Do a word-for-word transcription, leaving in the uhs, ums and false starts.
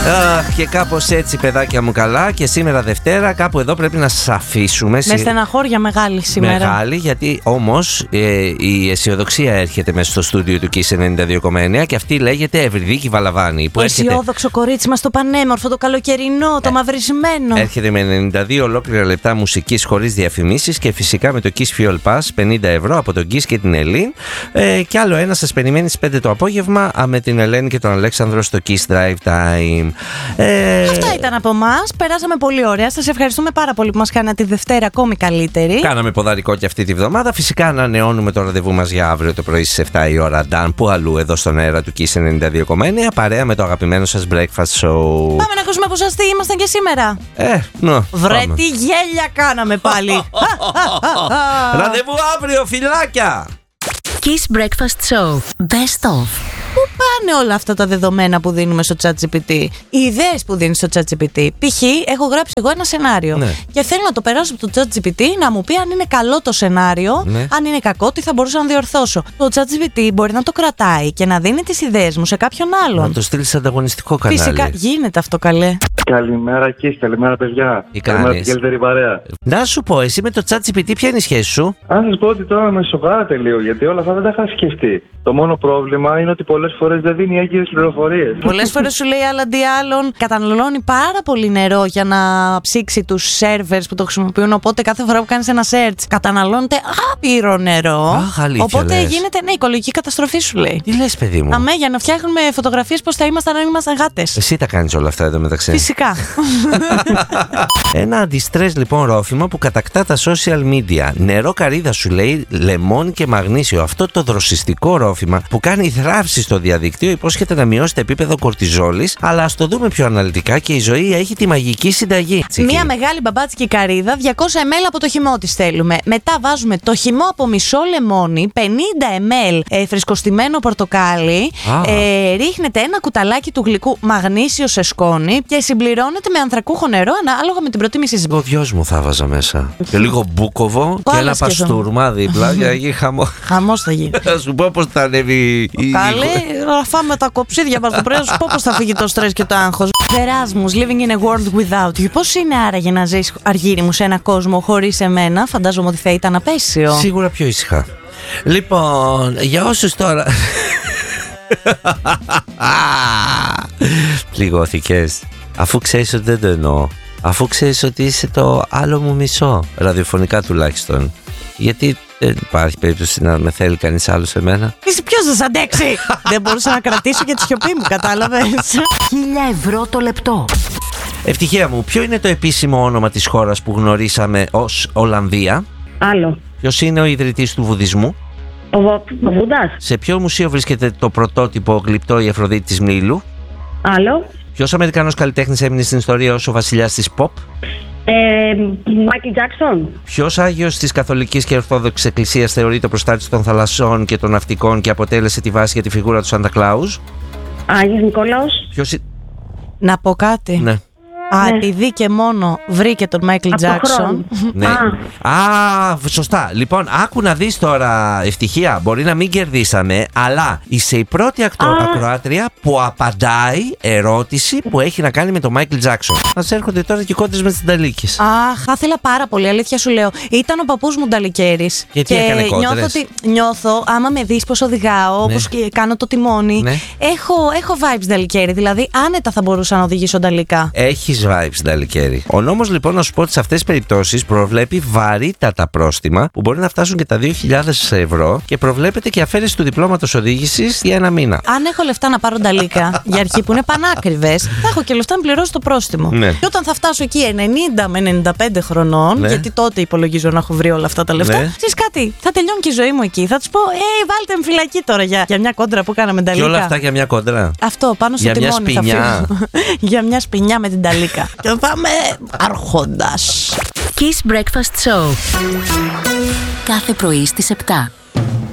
Αχ, και κάπως έτσι, παιδάκια μου, καλά. Και σήμερα Δευτέρα, κάπου εδώ πρέπει να σας αφήσουμε. Με στεναχώρια μεγάλη σήμερα. Μεγάλη, γιατί όμως ε, η αισιοδοξία έρχεται μέσα στο στούντιο του Kiss ενενήντα δύο κόμμα εννέα και αυτή λέγεται Ευρυδίκη Βαλαβάνη. Το αισιόδοξο έρχεται... κορίτσι μας, το πανέμορφο, το καλοκαιρινό, το ε, μαυρισμένο. Έρχεται με ενενήντα δύο ολόκληρα λεπτά μουσικής χωρίς διαφημίσεις και φυσικά με το Kiss Fuel Pass πενήντα ευρώ από τον Kiss και την Ελένη. Ε, και άλλο ένα σας περιμένει στις πέντε το απόγευμα με την Ελένη και τον Αλέξανδρο στο Kiss Drive Time. Ε... Αυτά ήταν από εμάς. Περάσαμε πολύ ωραία. Σας ευχαριστούμε πάρα πολύ που μας κάνατε τη Δευτέρα ακόμη καλύτερη. Κάναμε ποδαρικό και αυτή τη βδομάδα. Φυσικά ανανεώνουμε το ραντεβού μας για αύριο το πρωί στις επτά η ώρα. Νταν, που αλλού εδώ στον αέρα του Kiss ενενήντα δύο κόμμα εννέα, παρέα με το αγαπημένο σας breakfast show. Πάμε να ακούσουμε από σας τι ήμασταν και σήμερα. Ε, νο. Βρε, τι γέλια κάναμε πάλι. Ραντεβού αύριο, φιλάκια. Kiss Breakfast Show. Best of. Πού πάνε όλα αυτά τα δεδομένα που δίνουμε στο ChatGPT, οι ιδέες που δίνει στο ChatGPT? Π.χ. έχω γράψει εγώ ένα σενάριο, ναι, και θέλω να το περάσω από το ChatGPT να μου πει αν είναι καλό το σενάριο, ναι, αν είναι κακό, τι θα μπορούσα να διορθώσω. Το ChatGPT μπορεί να το κρατάει και να δίνει τις ιδέες μου σε κάποιον άλλον. Να το στείλει σε ανταγωνιστικό κανάλι. Φυσικά γίνεται αυτό, καλέ. Καλημέρα, Kiss, καλημέρα, παιδιά. Τι καλημέρα, κάνεις? την καλύτερη παρέα. Να σου πω, εσύ με το ChatGPT ποια είναι η σχέση σου? Αν σας πω ότι τώρα με σοκάρατε λίγο, γιατί όλα αυτά δεν τα είχα σκεφτεί. Το μόνο πρόβλημα είναι ότι πολλές φορές δεν δίνει έγκυρες πληροφορίες. Πολλές φορές σου λέει άλλα αντί άλλων. Καταναλώνει πάρα πολύ νερό για να ψήξει τους σερβερς που το χρησιμοποιούν. Οπότε κάθε φορά που κάνεις ένα search, καταναλώνεται άπειρο νερό. Αχ, αλήθεια, οπότε λες. Γίνεται, ναι, οικολογική καταστροφή, σου λέει. Τι λες, παιδί μου? Αμέ, για να φτιάχνουμε φωτογραφίες πώς θα ήμασταν αν ήμασταν γάτες. Εσύ τα κάνεις όλα αυτά εδώ μεταξύ. Φυσικά. Ένα αντιστρες λοιπόν ρόφημα που κατακτά τα social media. Νερό καρύδα σου λέει, λεμόνι και μαγνήσιο. Αυτό το δροσιστικό ρόφημα που κάνει θράψη στο διαδικτύο υπόσχεται να μειώσει το επίπεδο κορτιζόλης, αλλά ας το δούμε πιο αναλυτικά και η ζωή έχει τη μαγική συνταγή. Μία μεγάλη μπαμπάτσικη καρύδα, διακόσια μιλιλίτρα από το χυμό της θέλουμε. Μετά βάζουμε το χυμό από μισό λεμόνι, πενήντα μιλιλίτρα ε, φρεσκοστημένο πορτοκάλι, ε, ρίχνετε ένα κουταλάκι του γλυκού μαγνήσιο σε σκόνη και συμπληρώνετε με ανθρακούχο νερό ανάλογα με την προτίμησή σας. Εγώ δυο μου θα βάζα μέσα. Και λίγο μπούκοβο και ένα παστούρμα δίπλα για να γίνει χαμό. Χαμός θα γίνει. Θα σου πω πώς θα ανέβει η. Καλή, να φάμε τα κοψίδια μας το πρωί, να σου πω πώς θα φύγει το στρες και το άγχος. Erasmus, living in a world without you. Πώς είναι άραγε να ζεις, Αργύρι μου, σε ένα κόσμο χωρίς εμένα? Φαντάζομαι ότι θα ήταν απέσιο. Σίγουρα πιο ήσυχα. Λοιπόν, για όσους τώρα. Πληγώθηκες. Αφού ξέρεις ότι δεν το εννοώ. Αφού ξέρεις ότι είσαι το άλλο μου μισό. Ραδιοφωνικά τουλάχιστον. Γιατί δεν υπάρχει περίπτωση να με θέλει κανείς άλλο σε μένα. Είσαι ποιος θα σ' αντέξει? Δεν μπορούσα να κρατήσω και τη σιωπή μου, κατάλαβες? Χίλια ευρώ το λεπτό. Ευτυχία μου, ποιο είναι το επίσημο όνομα της χώρας που γνωρίσαμε ως Ολλανδία? Άλλο. Ποιος είναι ο ιδρυτής του βουδισμού? Ο, ο Βουδάς. Σε ποιο μουσείο βρίσκεται το πρωτότυπο γλυπτό η Αφροδίτη της Μήλου? Άλλο. Ποιος Αμερικανός καλλιτέχνης έμεινε στην ιστορία ως ο βασιλιάς της pop? Μάικλ Τζάκσον. Ποιος Άγιος της Καθολικής και Ορθόδοξης Εκκλησίας θεωρείται προστάτης των θαλασσών και των ναυτικών και αποτέλεσε τη βάση για τη φιγούρα του Σάντα Κλάους? Άγιος Νικόλαος. Ποιος... Να πω κάτι. Ναι. Α, Ναι. επειδή και μόνο βρήκε τον Μάικλ Τζάκσον. Ναι. Α. Α, σωστά. Λοιπόν, άκου να δεις τώρα, Ευτυχία. Μπορεί να μην κερδίσαμε, αλλά είσαι η πρώτη ακτρο... ακροάτρια που απαντάει ερώτηση που έχει να κάνει με τον Μάικλ Τζάκσον. Μας έρχονται τώρα και κόντρες με τις νταλίκες. Αχ, θα ήθελα πάρα πολύ, αλήθεια σου λέω. Ήταν ο παππούς μου νταλικέρης. Και τι έκανε κόντρες? νιώθω, ότι, νιώθω, άμα με δεις πως οδηγάω, Ναι. πως και κάνω το τιμόνι, Ναι. έχω, έχω vibes νταλικέρη. Δηλαδή, άνετα θα μπορούσα να οδηγήσω νταλικά. Έχεις vibes, Νταλικέρη. Ο νόμος λοιπόν, να σου πω ότι σε αυτές τις περιπτώσεις προβλέπει βαρύτατα πρόστιμα που μπορεί να φτάσουν και τα δύο χιλιάδες ευρώ και προβλέπεται και αφαίρεση του διπλώματος οδήγησης για ένα μήνα. Αν έχω λεφτά να πάρω νταλίκα για αρχή που είναι πανάκριβες, θα έχω και λεφτά να πληρώσω το πρόστιμο. Ναι. Και όταν θα φτάσω εκεί ενενήντα με ενενήντα πέντε χρονών, Ναι. γιατί τότε υπολογίζω να έχω βρει όλα αυτά τα λεφτά, Ναι. ξέρεις κάτι, θα τελειώνει και η ζωή μου εκεί. Θα τους πω, Ε, βάλτε με φυλακή τώρα για, για μια κόντρα που κάναμε Και νταλίκα. όλα αυτά για μια κόντρα. Αυτό πάνω στο Για μια τιμόνι θα σπινιά. φύγω. Για μια σπινιά με την ταλίκα. Και θα είμαι άρχοντας. Kiss Breakfast Show. Κάθε πρωί στις επτά.